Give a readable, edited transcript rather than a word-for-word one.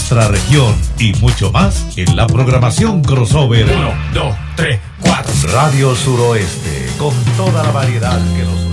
nuestra región y mucho más en la programación crossover 1, 2, 3, 4. Radio Suroeste, con toda la variedad que nos